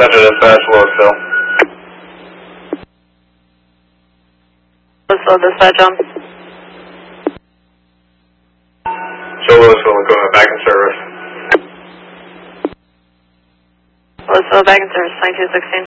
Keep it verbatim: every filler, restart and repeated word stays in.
Center dispatch, Louisville. Louisville dispatch on. Show Louisville going back in service. Louisville back in service, twenty-two sixteen.